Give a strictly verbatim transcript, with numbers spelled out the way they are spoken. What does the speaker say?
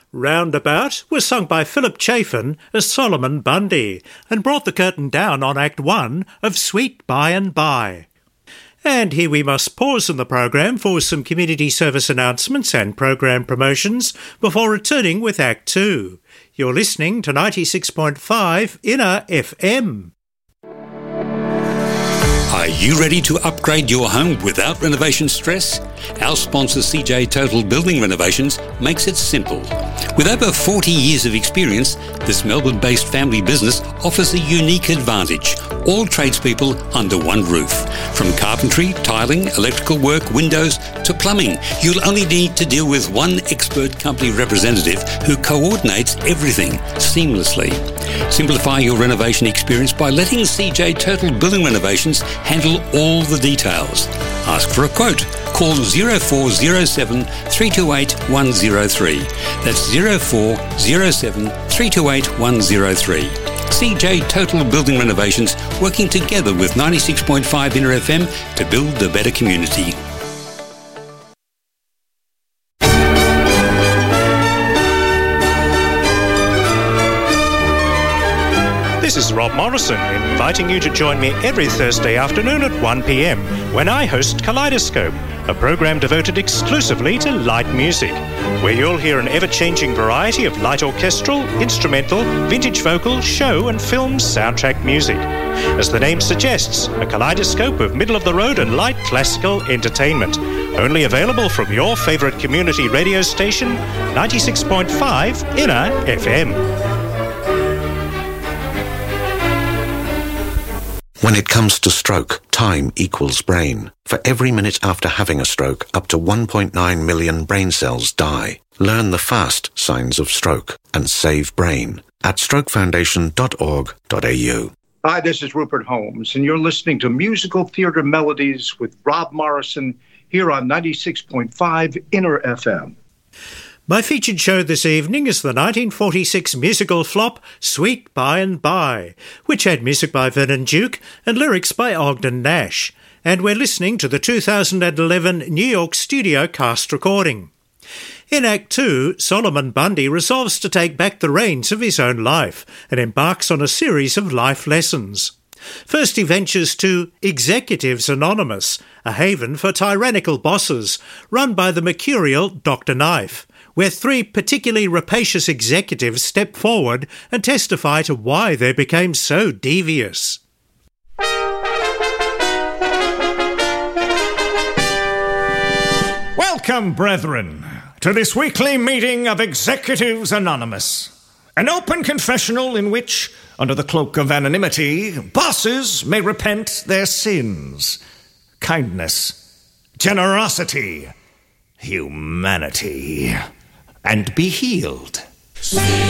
Roundabout was sung by Philip Chafin as Solomon Bundy and brought the curtain down on Act One of Sweet By and By. And here we must pause in the programme for some community service announcements and programme promotions before returning with Act Two. You're listening to ninety-six point five Inner F M. Are you ready to upgrade your home without renovation stress? Our sponsor C J Total Building Renovations makes it simple. With over forty years of experience, this Melbourne-based family business offers a unique advantage. All tradespeople under one roof. From carpentry, tiling, electrical work, windows to plumbing, you'll only need to deal with one expert company representative who coordinates everything seamlessly. Simplify your renovation experience by letting C J Total Building Renovations handle all the details. Ask for a quote. Call zero four zero seven, three two eight, one zero three. That's zero four zero seven, three two eight, one zero three. C J Total Building Renovations, working together with ninety-six point five Inner F M to build a better community. This is Rob Morrison, inviting you to join me every Thursday afternoon at one p m when I host Kaleidoscope, a programme devoted exclusively to light music, where you'll hear an ever-changing variety of light orchestral, instrumental, vintage vocal, show and film soundtrack music. As the name suggests, a kaleidoscope of middle-of-the-road and light classical entertainment. Only available from your favourite community radio station, ninety-six point five Inner F M. When it comes to stroke, time equals brain. For every minute after having a stroke, up to one point nine million brain cells die. Learn the fast signs of stroke and save brain at stroke foundation dot org dot a u. Hi, this is Rupert Holmes, and you're listening to Musical Theatre Melodies with Rob Morrison here on ninety-six point five Inner F M. My featured show this evening is the nineteen forty-six musical flop Sweet By and By, which had music by Vernon Duke and lyrics by Ogden Nash, and we're listening to the two thousand eleven New York studio cast recording. In Act Two, Solomon Bundy resolves to take back the reins of his own life and embarks on a series of life lessons. First he ventures to Executives Anonymous, a haven for tyrannical bosses, run by the mercurial Doctor Knife, where three particularly rapacious executives step forward and testify to why they became so devious. Welcome, brethren, to this weekly meeting of Executives Anonymous, an open confessional in which, under the cloak of anonymity, bosses may repent their sins, kindness, generosity, humanity, and be healed.